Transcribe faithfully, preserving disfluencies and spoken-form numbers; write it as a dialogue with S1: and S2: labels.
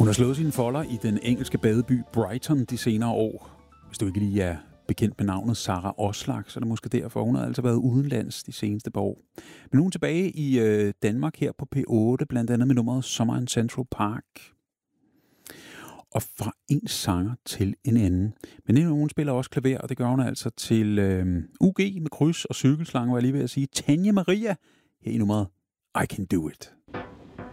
S1: Hun har slået sine folder i den engelske badeby Brighton de senere år. Hvis du ikke lige er bekendt med navnet Sara Oslach, så er det måske derfor. Hun har altså været udenlands de seneste par år. Men nu er hun tilbage i øh, Danmark her på P otte, blandt andet med nummeret Summer in Central Park. Og fra en sanger til en anden. Men hun spiller også klaver, og det gør hun altså til øh, U G med kryds og cykelslange, var jeg lige ved at sige. Tanja Maria her i nummeret I Can Do It.